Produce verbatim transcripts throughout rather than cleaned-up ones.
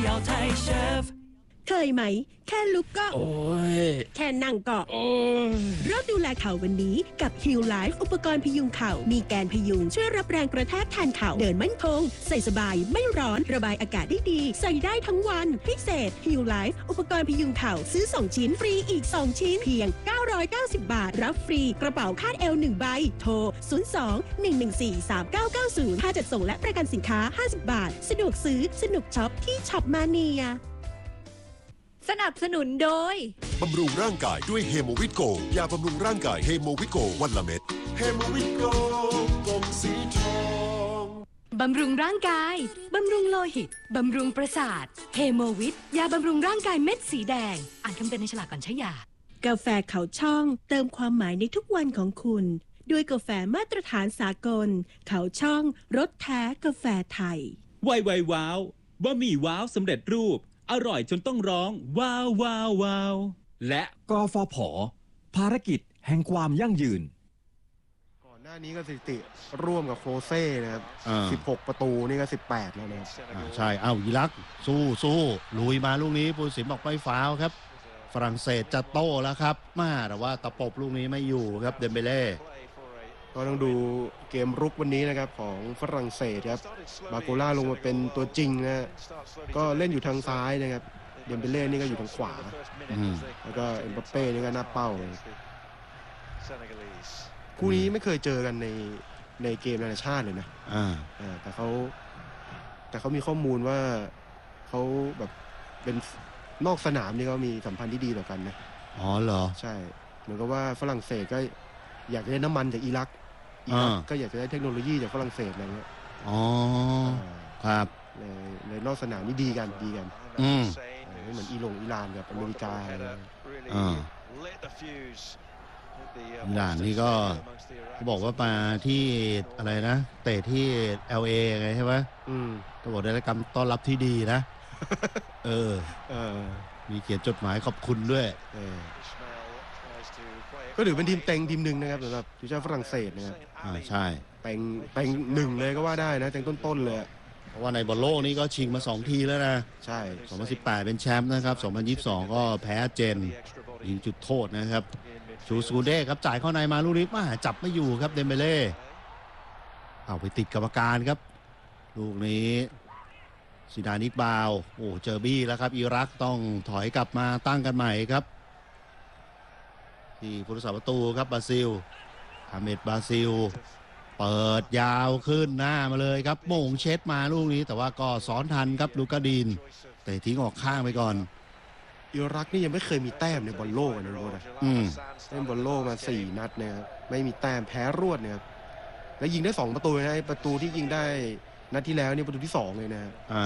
要太 chef เคยไหมแค่ลุกก็โอ้ยแค่นั่งก็โอ้ยเริ่มดูแลเข่าวันนี้กับ Heal Life อุปกรณ์พยุงเข่ามีแกนพยุงช่วยรับแรงกระแทกแทนเข่าเดินมั่นคงใส่สบายไม่ร้อนระบายอากาศได้ดีใส่ได้ทั้งวันพิเศษ Heal Life อุปกรณ์พยุงเข่าซื้อสองชิ้นฟรีอีกสองชิ้นเพียงเก้าร้อยเก้าสิบบาทรับฟรีกระเป๋าคาดเอวหนึ่งใบโทรศูนย์ สอง หนึ่ง หนึ่ง สี่ สาม เก้า เก้า ศูนย์ค่าจัดส่งและประกันสินค้าห้าสิบบาทสะดวกซื้อสนุกช็อปที่ช็อปมาเนียสนับสนุนโดยบำรุงร่างกายด้วยเฮโมวิตโกยาบำรุงร่างกายเฮโมวิตโกวันละเม็ดเฮโมวิตโกกลมสีทองบำรุงร่างกายบำรุงโลหิตบำรุงประสาทเฮโมวิตยาบำรุงร่างกายเม็ดสีแดงอ่านคำเตือนในฉลากก่อนใช้ยากาแฟเขาช่องเติมความหมายในทุกวันของคุณด้วยกาแฟมาตรฐานสากลเขาช่องรสแท้กาแฟไทยไวไวว้าวบะหมี่ว้าวสำเร็จรูปอร่อยจนต้องร้องว้าวว้าวว้าวและกฟผ.ภารกิจแห่งความยั่งยืนก่อนหน้านี้ก็สถิติร่วมกับโคเซ่นะครับสิบหกประตูนี่ก็สิบแปดแล้วนะครับใช่เอ้าอิรักสู้สู้ลุยมาลูกนี้ผู้ตัดสินบอกไม่ฟาวครับฝรั่งเศสจะโต้แล้วครับมาแต่ว่าตะปบลูกนี้ไม่อยู่ครับเดมเบเล่ก็ต้องดูเกมรุกวันนี้นะครับของฝรั่งเศสครับบาโกล่าลงมาเป็นตัวจริงนะก็เล่นอยู่ทางซ้ายนะครับเดมเบเล่นี่ก็อยู่ทางขวาแล้วก็เอ็มบัปเป้นี่ก็หน้าเป้าคู่นี้ไม่เคยเจอกันในในเกมนานาชาติเลยนะอ่าแต่เขาแต่เขามีข้อมูลว่าเขาแบบเป็นนอกสนามนี่เขามีสัมพันธ์ที่ดีต่อกันนะอ๋อเหรอใช่เหมือนกับว่าฝรั่งเศสก็อยากได้น้ำมันจากอิรักอิรักก็อยากจะได้เทคโนโลยีจากฝรั่งเศสอะไรเงี้ยอ๋อครับในในนอกสนามนี่ดีกันดีกันอืมไม่เหมือนอิหร่งอิหร่านกับอเมริกาอ่าอิหร่านนี่ก็บอกว่ามาที่อะไรนะเตะที่ แอล เอ ไงใช่ไหมอืมก็บอกได้รับการต้อนรับที่ดีนะเออเออมีเขียนจดหมายขอบคุณด้วยเออก็ถือเป็นทีมเต็งทีมหนึ่งนะครับสำหรับทีมชาติฝรั่งเศสนะครับอ่าใช่เต็งเต็งหนึ่งเลยก็ว่าได้นะเต็งต้นๆเลยเพราะว่าในบอลโลกนี้ก็ชิงมาสองทีแล้วนะใช่สองพันสิบแปดเป็นแชมป์นะครับสองพันยี่สิบสองก็แพ้เจนยิงจุดโทษนะครับชูสกูเด้ครับจ่ายเข้าในมาลูกนี้มาจับไม่อยู่ครับเดมเบเล่เอาไปติดกรรมการครับลูกนี้ซิดานิกบาวโอ้เจอบี้แล้วครับอิรักต้องถอยกลับมาตั้งกันใหม่ครับที่ผู้รักษาประตูครับบราซิลอาเมดบราซิลเปิดยาวขึ้นหน้ามาเลยครับโมงเช็ดมาลูกนี้แต่ว่าก็ซ้อนทันครับลูกาดินเตะทิ้งออกข้างไปก่อนอิรักนี่ยังไม่เคยมีแต้มในบอลโลกนะรู้นะอืมเล่นบอลโลกมาสี่นัดเนี่ยไม่มีแต้มแพ้รวดเนี่ยแล้วยิงได้สองประตูนะประตูที่ยิงได้นัดที่แล้วนี่ประตูที่สองเลยนะอ่า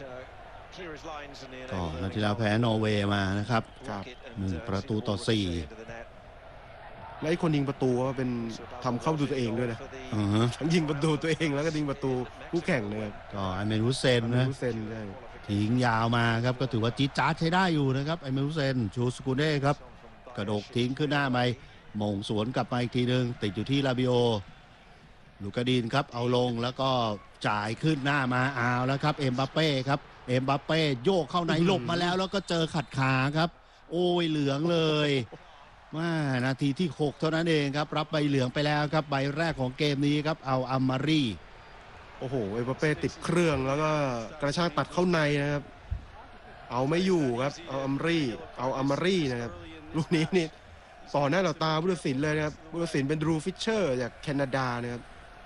ก็นัดที่แล้วแพ้นอร์เวย์มานะครับครับหนึ่งประตูต่อสี่และไอ้คนยิงประตูก็เป็นทำเข้าดูตัวเองด้วยนะทั้งยิงประตูตัวเองแล้วก็ยิงประตูคู่แข่งเลยก็ไอเมนูเซนนะเซนใช่ทิ้งยาวมาครับก็ถือว่าจี๊ดจ๊าดใช้ได้อยู่นะครับไอเมนูเซนชูสกูเน่ครับกระโดดทิ้งขึ้นหน้าไปมงสวนกลับมาอีกทีนึงติดอยู่ที่ลาบิโอลูกาดินครับเอาลงแล้วก็จ่ายขึ้นหน้ามาเอาแล้วครับเอ็มบัปเป้ครับเอ็มบัปเป้โยกเข้าในหลบมาแล้วแล้วก็เจอขัดขาครับโอ้ยเหลืองเลยมานาทีที่หกเท่านั้นเองครับรับใบเหลืองไปแล้วครับใบแรกของเกมนี้ครับเอาอัมมารีโอ้โหเอ็มบัปเป้ติดเครื่องแล้วก็กระชากตัดเข้าในนะครับเอาไม่อยู่ครับเอาอัมรีเอาอัมมารีนะครับลูกนี้นี่ต่อหน้าต่อตาผู้ตัดสินเลยนะครับผู้ตัดสินเป็นดรูฟิชเชอร์จากแคนาดานะครับ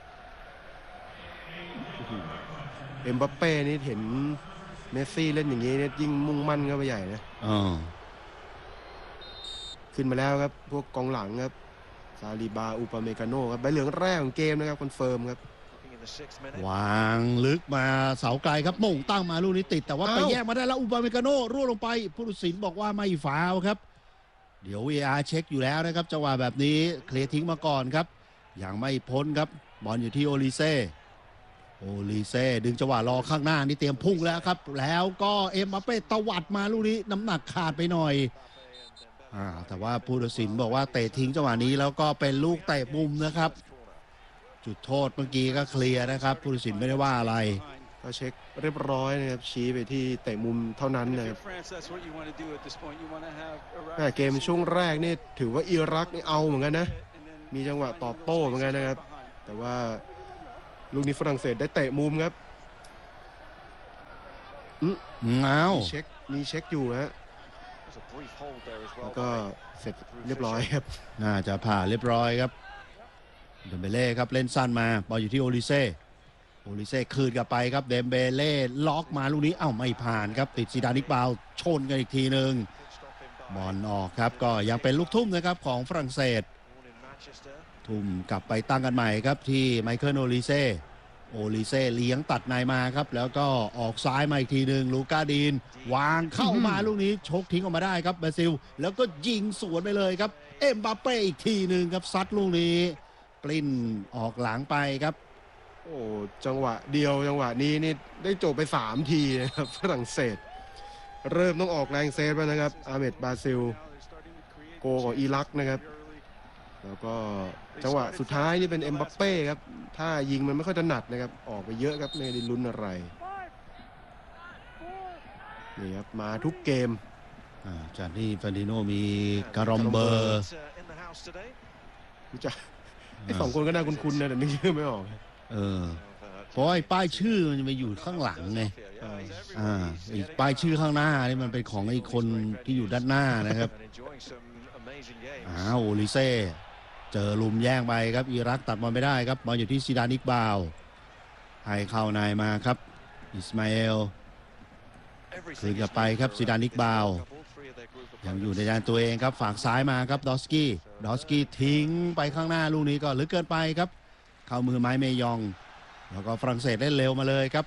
เอ็มบัปเป้นี่เห็นเมสซี่เล่นอย่างนี้เนี่ยยิ่งมุ่งมั่นเข้าไปใหญ่นะอ๋อขึ้นมาแล้วครับพวกกองหลังครับซาลิบาอุปาเมกาโนครับใบเหลืองแรกของเกมนะครับคอนเฟิร์มครับวางลึกมาเสาไกลครับม่งตั้งมาลูกนี้ติดแต่ว่าไปแยกมาได้แล้วอุปาเมกาโนรั่วลงไปผู้ตัดสินบอกว่าไม่ฟาวครับเดี๋ยว วี อาร์ เช็คอยู่แล้วนะครับจังหวะแบบนี้เคลียร์ทิ้งมาก่อนครับยังไม่พ้นครับบอลอยู่ที่โอลิเซ่โอลิเซ่ดึงจังหวะรอข้างหน้านี่เตรียมพุ่งแล้วครับแล้วก็เอ็มบัปเป้ตวัดมาลูกนี้น้ำหนักขาดไปหน่อยอ่าแต่ว่าผู้ตัดสินบอกว่าเตะทิ้งจังหวะนี้แล้วก็เป็นลูกเตะมุมนะครับจุดโทษเมื่อกี้ก็เคลียร์นะครับผู้ตัดสินไม่ได้ว่าอะไรก็เช็คเรียบร้อยนะครับชี้ไปที่เตะมุมเท่านั้นนะครับแม่เกมช่วงแรกนี่ถือว่าอิรักนี่เอาเหมือนกันนะมีจังหวะตอบโต้เหมือนกันนะครับแต่ว่าลูกนี้ฝรั่งเศสได้เตะมุมครับอืมเงามีเช็คมีเช็คอยู่ฮะแล้วก็เสร็จเรียบร้อยครับน่าจะผ่านเรียบร้อยครับเดมเบเล่ครับเล่นสั้นมาบอลอยู่ที่โอลิเซ่โอลิเซ่คืนกลับไปครับเดมเบเล่ล็อกมาลูกนี้เอ้าไม่ผ่านครับติดซีดานิกบาวชนกันอีกทีหนึ่งบอลออกครับก็ยังเป็นลูกทุ่มนะครับของฝรั่งเศสทุ่มกลับไปตั้งกันใหม่ครับที่ไมเคิลโอลิเซ่โอลิเซ่เลี้ยงตัดในมาครับแล้วก็ออกซ้ายมาอีกทีหนึ่งลูกาดีนวางเข้ามาลูกนี้ชกทิ้งออกมาได้ครับบราซิลแล้วก็ยิงสวนไปเลยครับเอ็มบัปเป้อีกทีหนึ่งครับซัดลูกนี้ปลิ้นออกหลังไปครับโอ้จังหวะเดียวจังหวะนี้นี่ได้จบไปสามทีนะครับฝรั่งเศสเริ่มต้องออกแรงเซฟแล้วนะครับอาเมดบราซิลโกของอิรักนะครับแล้วก็จังหวะสุดท้ายนี่เป็นเอ็มบัปเป้ครับถ้ายิงมันไม่ค่อยถนัดนะครับออกไปเยอะครับไม่ได้ลุ้นอะไรนี่ครับมาทุกเกมจากที่ฟาดิโนมีการอมเบอร์รู้จักไอ้สองคนก็น่าคุ้นๆนะแต่นึกชื่อไม่ออกเออเพราะไอ้ป้ายชื่อมันจะไปอยู่ข้างหลังไงอ่าอีกป้ายชื่อข้างหน้านี่มันเป็นของไอ้คนที่อยู่ด้านหน้านะครับอ้าวโอลิเซ่เจอลุมแย่งไปครับอิรักตัดบอลไม่ได้ครับบอลอยู่ที่ซีดานิกบาวให้เข้าในมาครับอิสมาเอลคืนกลับไปครับซีดานิกบาวยังอยู่ในแดนตัวเองครับฝากซ้ายมาครับดอสกี้ดอสกี้ทิ้งไปข้างหน้าลูกนี้ก็ลึกเกินไปครับเข้ามือไม้เมยองแล้วก็ฝรั่งเศสเล่นเร็วมาเลยครับ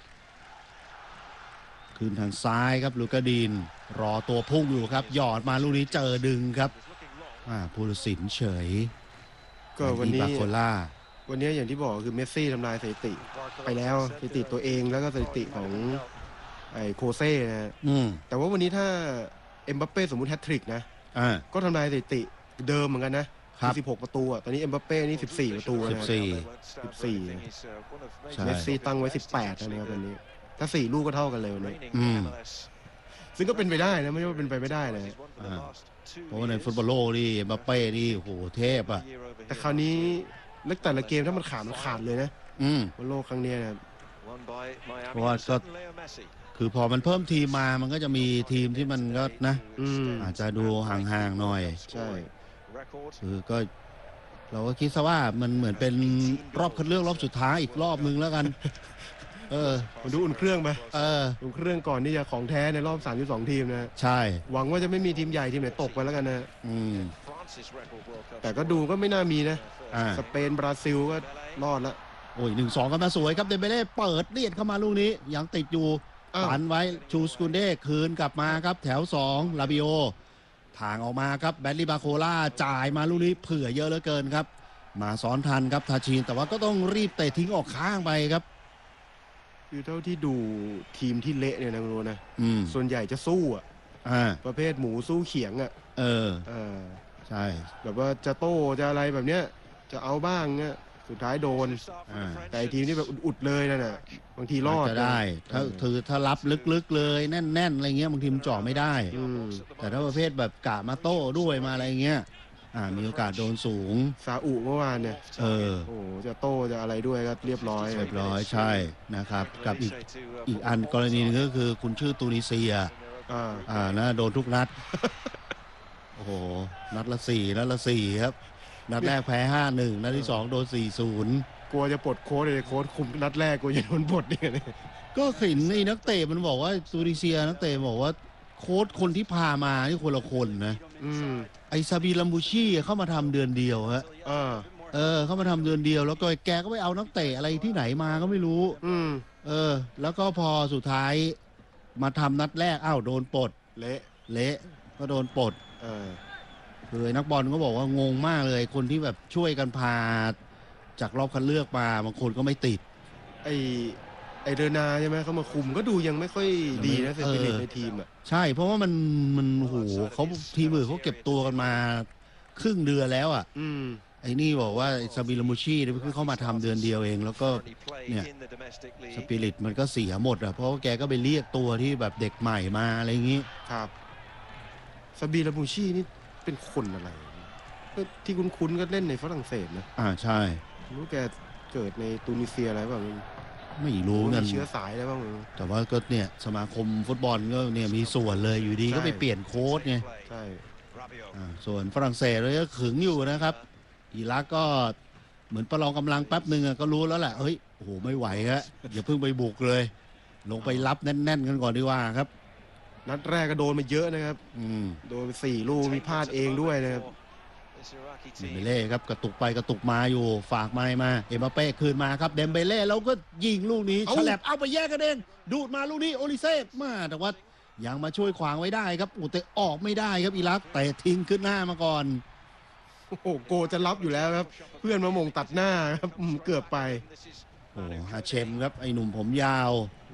คืนทางซ้ายครับลูกาดีนรอตัวพุ่งอยู่ครับหยอดมาลูกนี้เจอดึงครับผู้ตัดสินเฉยก็วันนี้โคล่าวันนี้อย่างที่บอกคือเมสซี่ทำลายสถิติไปแล้วสถิติตัวเองแล้วก็สถิติของไอ้โคเซ่นะแต่ว่าวันนี้ถ้าเอ็มบัปเป้สมมุติแฮตทริกนะก็ทำลายสถิติเดิมเหมือนกันนะสิบหกประตูอ่ะตอนนี้เอ็มบัปเป้นี่สิบสี่ประตูนะสิบสี่ สิบสี่เมสซี่ตั้งไว้สิบแปดนะครับวันนี้ถ้าสี่ลูกก็เท่ากันเลยวันนี้ซึ่งก็เป็นไปได้นะไม่ใช่ว่าเป็นไปไม่ได้เลยเพราะในฟุตบอลโลกนี่เอ็มบัปเป้นี่โหเทพอ่ะแต่คราวนี้เล็กแต่ละเกมถ้ามันขาดมันขาดเลยนะฟุตบอลโลกครั้งนี้นะครับเพราะว่าก็คือพอมันเพิ่มทีมมามันก็จะมีทีมที่มันก็นะอาจจะดูห่างๆหน่อยใช่คือก็เราก็คิดซะว่ามันเหมือนเป็นรอบคัดเลือกรอบสุดท้ายอีกรอบนึงแล้วกันเออมันดูอุ่นเครื่องไปเอออุ่นเครื่องก่อนที่จะของแท้ในรอบสามสิบสองทีมนะใช่หวังว่าจะไม่มีทีมใหญ่ทีมไหนตกไปแล้วกันนะอืมแต่ก็ดูก็ไม่น่ามีนะสเปนบราซิลก็รอดแล้วโอ้ยหนึ่งสองกันมาสวยครับเดมเบเล่เปิดเลียดเข้ามาลูกนี้ยังติดอยู่ปันไว้ชูสกุนเด้คืนกลับมาครับแถวสองลาบิโอทางออกมาครับแบดลี่บาโคล่าจ่ายมาลูกนี้เผื่อเยอะเหลือเกินครับมาซ้อนทันครับทาชินแต่ว่าก็ต้องรีบเตะทิ้งออกข้างไปครับคือเท่าที่ดูทีมที่เละเนี่ยนะคุณนะส่วนใหญ่จะสู้อ่ะประเภทหมูสู้เขียงอ่ะเออเออใช่แบบว่าจะโต้จะอะไรแบบเนี้ยจะเอาบ้างเนี่ยสุดท้ายโดนแต่ทีมนี้แบบอุดๆเลยนั่นน่ะบางทีรอดจะได้ถ้าถือถ้ารับลึกๆเลยแน่นๆอะไรเงี้ยบางทีมันจ่อไม่ได้แต่ถ้าประเภทแบบกะมาโต้ด้วยมาอะไรเงี้ยอ่ามีโอกาสโดนสูงซาอุเมื่อวานเนี่ยเออโอ้จะโต้จะอะไรด้วยก็เรียบร้อยเรียบร้อยใช่นะครับกับอีกอีกอันกรณีนึงก็คือคุณชื่อตูนิเซียอ่าอ่านะโดนทุกนัดโอ้โหนัดละสี่นัดละสี่ครับนัดแรกแพ้ ห้าหนึ่ง นัดที่สองโดน สี่ศูนย์กลัวจะปลดโค้ชเลยโค้ชคุมนัดแรกกลัวจะโดนปลดนี่ก็เห็นในนักเตะมันบอกว่าตูนิเซียนักเตะบอกว่าโค้ชคนที่พามาที่คนละคนนะไอซาบีลัมบูชีเข้ามาทำเดือนเดียวฮะเออเข้ามาทำเดือนเดียวแล้วก็แกก็ไปเอานักเตะอะไรที่ไหนมาก็ไม่รู้เออแล้วก็พอสุดท้ายมาทำนัดแรกอ้าวโดนปลดเละเละก็โดนปลดคือนักบอลก็บอกว่างงมากเลยคนที่แบบช่วยกันพาจากรอบคัดเลือกมาบางคนก็ไม่ติดไอไอเดอร์นาใช่ไหมเขามาคุมก็ดูยังไม่ค่อยดีนะเซนติเมนต์ในทีมอ่ะใช่เพราะว่ามันมันโหเขาทีมอื่นเขาเก็บตัวกันมาครึ่งเดือนแล้วอ่ะไอ้นี่บอกว่าซาบิลามูชีเนี่ยเพิ่งเข้ามาทำเดือนเดียวเองแล้วก็เนี่ยสปิริตมันก็เสียหมดอ่ะเพราะว่าแกก็ไปเรียกตัวที่แบบเด็กใหม่มาอะไรอย่างงี้ครับซาบิลามูชีนี่เป็นคนอะไรก็ที่คุ้นๆก็เล่นในฝรั่งเศสนะอ่าใช่รู้แกเกิดในตูนิเซียอะไรบ้างไม่รู้เงินเชื้อสายอะไรบ้างแต่ว่าก็เนี่ยสมาคมฟุตบอลก็เนี่ยมีส่วนเลยอยู่ดีก็ไปเปลี่ยนโค้ชไงใช่ส่วนฝรั่งเศสเลยก็ขึงอยู่นะครับอิรักก็เหมือนประลองกำลังแป๊บหนึ่งก็รู้แล้วแหละเฮ้ยโอ้โหไม่ไหวฮะอย่าเพิ่งไปบุกเลยลงไปรับแน่นๆกันก่อนดีกว่าครับนัดแรกก็โดนมาเยอะนะครับโดนไปสี่ลูกมีพลาดเองด้วยนะครับเดมเบเล่ครับกระตุกไปกระตุกมาอยู่ฝากไม้มาเอ็มบัปเป้คืนมาครับเดมเบเล่แล้วก็ยิงลูกนี้ฉลับเอาไปแยกกันเองดูดมาลูกนี้โอลิเซ่มาแต่ว่ายังมาช่วยขวางไว้ได้ครับอุแต่ออกไม่ได้ครับอิรักแต่ทิ้งขึ้นหน้ามาก่อนโอ้โหโกจะรับอยู่แล้วครับเพื่อนมามงตัดหน้าครับเกือบไปโอ้ฮาเชมครับไอ้หนุ่มผมยาว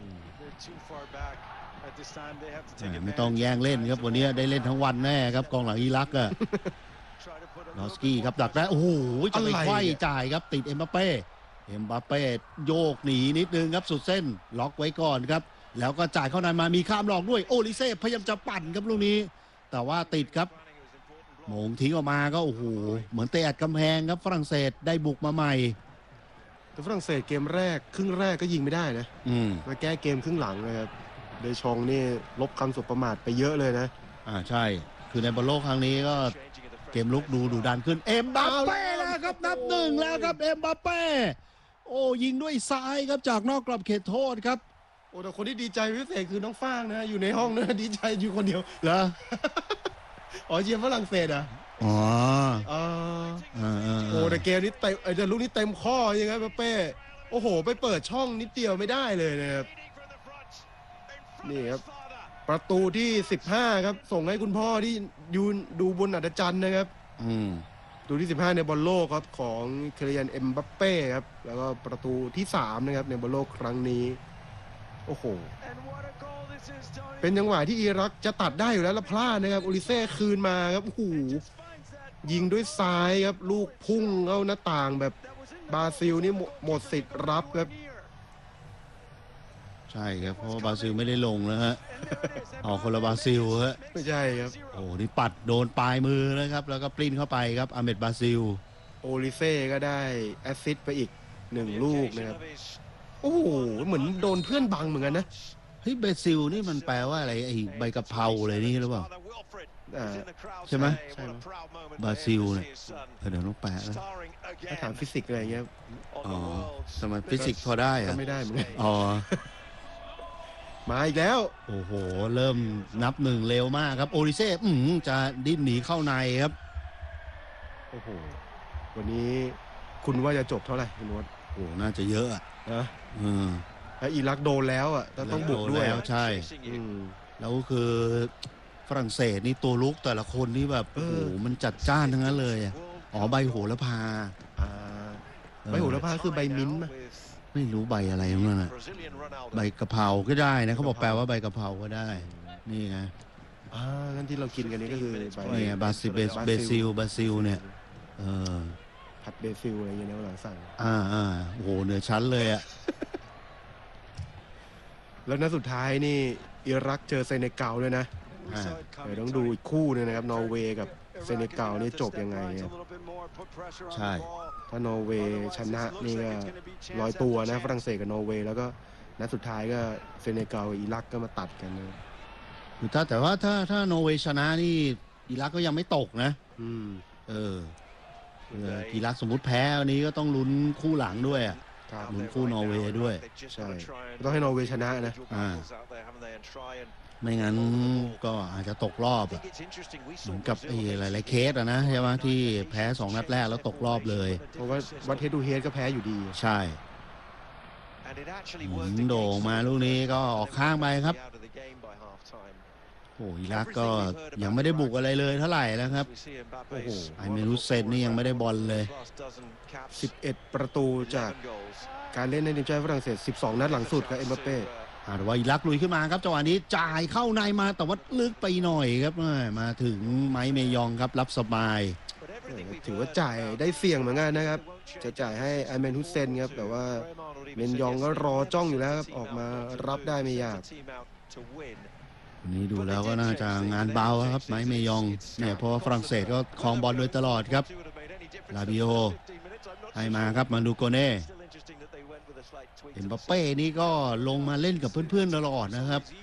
ไม่ต้องแย่งเล่นครับวันนี้ได้เล่นทั้งวันแน่ครับกองหลังอิรักอะลอสกี้ครับดักได้โอ้โหจะไปไขว้จ่ายครับติดเอ็มบัปเป้เอ็มบัปเป้โยกหนีนิดนึงครับสุดเส้นล็อกไว้ก่อนครับแล้วก็จ่ายเข้าในมามีข้ามหลอกด้วยโอลิเซ่พยายามจะปั่นครับลูกนี้แต่ว่าติดครับโมงทิ้งออกมาก็โอ้โหเหมือนเตะอัดกำแพงครับฝรั่งเศสได้บุกมาใหม่แต่ฝรั่งเศสเกมแรกครึ่งแรกก็ยิงไม่ได้นะมาแก้เกมครึ่งหลังนะครับโดยชองนี่ลบคำสบประมาทไปเยอะเลยนะอ่าใช่คือในบอลโลกครั้งนี้ก็เกมลุกดูดูดันขึ้นเอ็มบัปเป้แล้วครับนับหนึ่งแล้วครับเอ็มบัปเป้โอ้ยิงด้วยซ้ายครับจากนอกกรอบเขตโทษครับโอ้แต่คนที่ดีใจพิเศษคือน้องฟางนะอยู่ในห้องนะดีใจอยู่คนเดียวเหรออ๋อเชียร์ฝรั่งเศสอ่ะอ๋ออ๋อโอ้แต่เกมนี้เต็มไอ้เดี๋ยวลูกนี้เต็มข้อยังไงบัปเป้โอ้โหไปเปิดช่องนิดเดียวไม่ได้เลยนะครับนี่ครับประตูที่สิบห้าครับส่งให้คุณพ่อที่ยืนดูบนอัฐจันทร์นะครับอืมประตูที่สิบห้าในบอลโลกครับของเคลียนเอ็มบัปเป้ครับแล้วก็ประตูที่สามนะครับในบอลโลกครั้งนี้โอ้โหเป็นจังหวะที่อิรักจะตัดได้อยู่แล้วแล้วพลาดนะครับโอลิเซ่คืนมาครับโอ้โหยิงด้วยซ้ายครับลูกพุ่งเข้าหน้าต่างแบบบราซิลนี่หมดสิทธิ์รับครับใช่ครับเพราะบราซิลไม่ได้ลงนะฮะออกคนละบราซิลฮะไม่ใช่ครับโอ้นี่ปัดโดนปลายมือนะครับแล้วก็ปลิ้นเข้าไปครับอาเมดบราซิลโอลิเซ่ก็ได้แอสซิสต์ไปอีกหนึ่งลูกนะครับโอ้โหเหมือนโดนเพื่อนบังเหมือนกันนะเฮ้ยบราซิลนี่มันแปลว่าอะไรไอ้ใบกะเพราอะไรนี่หรือเปล่าใช่ไหมบราซิลเนี่ยเดี๋ยวต้องแปลแล้วถ้าถามฟิสิกส์อะไรเงี้ยอ๋อสมัยฟิสิกส์พอได้อะไม่ได้เหมือนกันอ๋อมาอีกแล้วโอ้โหเริ่มนับหนึ่งเร็วมากครับโอลิเซ่จะดิ้นหนีเข้าในครับโอ้โหวันนี้คุณว่าจะจบเท่าไหร่คุณวศโอ้น่าจะเยอะอ่ะนะอืมแล้วอิรักโดนแล้วอ่ะต้องบุกด้วยแล้วใช่แล้วคือฝรั่งเศสนี่ตัวลุกแต่ละคนนี่แบบโอ้โหมันจัดจ้านทั้งนั้นเลยอ๋อใบโหระพาใบโหระพาคือใบมิ้นท์ไม่รู้ใบอะไรนั่นน่ะใบกะเพราก็ได้นะเขาบอกแปลว่าใบกะเพราก็ได้นี่ไงอ่างั้นที่เรากินกันนี้ก็คือใบนี่บาซิลเบซิลบาซิลเนี่ยเออผัดเบซิลอะไรอย่างเงี้ยหลังสั่งอ่าอ่าโอ้โหเหนือชั้นเลยอ่ะแล้วนัดสุดท้ายนี่อิรักเจอเซเนกัลเลยนะเดี๋ยวต้องดูอีกคู่นึงนะครับนอร์เวย์กับเซเนกัลนี่จบยังไงใช่ถ้านอร์เวย์ชนะนี่ก็ลอยตัวนะฝรั่งเศสกับนอร์เวย์แล้วก็นัดสุดท้ายก็เซเนกัลอิรักก็มาตัดกันนะถ้าแต่ว่าถ้าถ้านอร์เวย์ชนะนี่อิรักก็ยังไม่ตกนะอืมเอออิรักสมมุติแพ้วันนี้ก็ต้องลุ้นคู่หลังด้วยลุ้นคู่นอร์เวย์ด้วยใช่ต้องให้นอร์เวย์ชนะนะอ่าไม่งั้นก็อาจจะตกรอบเหมือนกับไอ้หลายๆเคสอะนะใช่ไหมที่แพ้สองนัดแรกแล้วตกรอบเลยเพราะว่าวัดเฮดทูเฮดก็แพ้อยู่ดีใช่โด่งมาลูกนี้ก็ออกข้างไปครับโอ้อิรักก็ยังไม่ได้บุกอะไรเลยเท่าไหร่นะครับโอ้โหไอเมรุเซนนี่ยังไม่ได้บอลเลยสิบเอ็ดประตูจากการเล่นในทีมชาติฝรั่งเศสสิบสองนัดหลังสุดกับเอ็มบัปเป้แต่ว่าอิรักลุยขึ้นมาครับจังหวะนี้จ่ายเข้าในมาแต่ว่าลึกไปหน่อยครับมาถึงไมค์เมยองครับรับสบายถือว่าจ่ายได้เสี่ยงเหมือนกันนะครับจะจ่ายให้ไอแมนฮุสเซนครับแต่ว่าเมนยองก็รอจ้องอยู่แล้วครับออกมารับได้ไม่ยากนี่ดูแล้วก็น่าจะงานเบาครับไมค์เมยองเนี่ยเพราะว่าฝรั่งเศสก็ครองบอลโดยตลอดครับลาบิโอให้มาครับมาดูโกเน่เอ็มบัปเป้นี่ก็ลงมาเล่นกับเพื่อนๆตลอดนะครับ